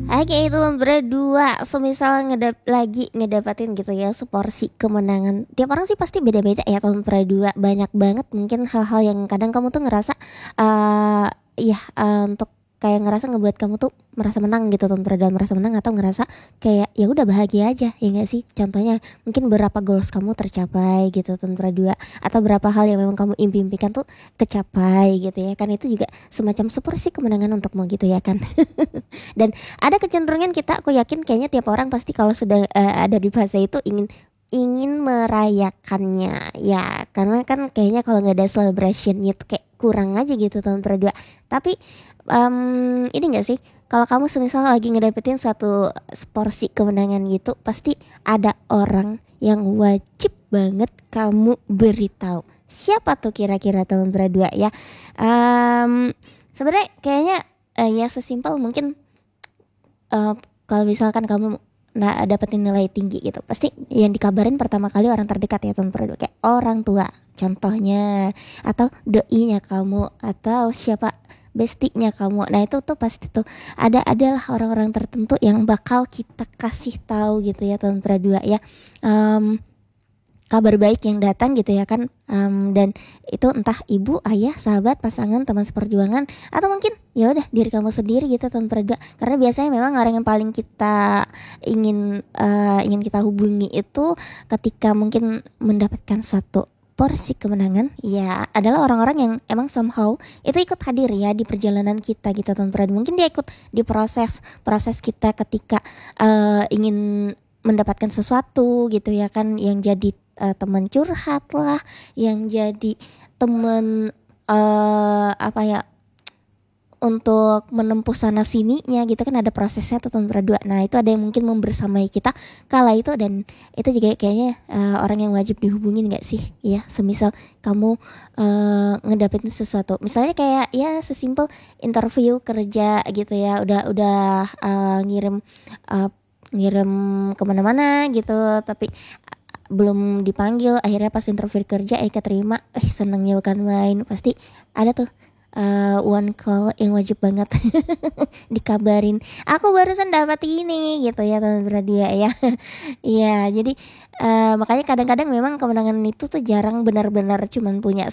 Oke, itu berdua semisal lagi ngedapatin gitu ya seporsi kemenangan. Tiap orang sih pasti beda-beda ya tahun berdua. Banyak banget mungkin hal-hal yang kadang kamu tuh ngerasa eh untuk kayak ngerasa ngebuat kamu tuh merasa menang gitu tahun berdua, merasa menang atau ngerasa kayak ya udah bahagia aja ya nggak sih. Contohnya mungkin berapa goals kamu tercapai gitu tahun berdua, atau berapa hal yang memang kamu impikan tuh kecapai gitu ya kan, itu juga semacam seporsi kemenangan untukmu gitu ya kan. Dan ada kecenderungan kita, aku yakin kayaknya tiap orang pasti kalau sudah ada di fase itu ingin ingin merayakannya ya, karena kan kayaknya kalau nggak ada celebrationnya tuh kayak kurang aja gitu tahun berdua. Tapi ini nggak sih, kalau kamu semisal lagi ngedapetin satu porsi kemenangan gitu, pasti ada orang yang wajib banget kamu beritahu. Siapa tuh kira-kira tahun berdua ya? Sebenarnya kayaknya ya sesimpel mungkin eh, kalau misalkan kamu dapetin nilai tinggi gitu, pasti yang dikabarin pertama kali orang terdekat ya tahun berdua, kayak orang tua contohnya, atau doinya kamu, atau siapa bestinya kamu. Nah itu tuh pasti tuh adalah orang-orang tertentu yang bakal kita kasih tahu gitu ya tahun berdua ya. Em, Kabar baik yang datang gitu ya kan. Dan itu entah ibu, ayah, sahabat, pasangan, teman seperjuangan, atau mungkin ya udah diri kamu sendiri gitu tahun berdua, karena biasanya memang orang yang paling kita ingin kita hubungi itu ketika mungkin mendapatkan suatu porsi kemenangan ya adalah orang-orang yang emang somehow itu ikut hadir ya di perjalanan kita gitu tahun berdua. Mungkin dia ikut di proses proses kita ketika ingin mendapatkan sesuatu gitu ya kan, yang jadi teman curhat lah, yang jadi teman apa ya, untuk menempuh sana sininya gitu kan, ada prosesnya tuh teman berdua. Nah itu ada yang mungkin membersamai kita kala itu, dan itu juga kayaknya orang yang wajib dihubungin nggak sih ya, semisal kamu ngedapetin sesuatu, misalnya kayak ya sesimpel interview kerja gitu ya, udah ngirim uh, ngirim kemana-mana gitu, tapi belum dipanggil, akhirnya pas interview kerja keterima, senengnya bukan main. Pasti ada tuh one call yang wajib banget dikabarin, aku barusan dapat ini gitu ya teman radio ya. Iya, jadi makanya kadang-kadang memang kemenangan itu tuh jarang benar-benar cuman punya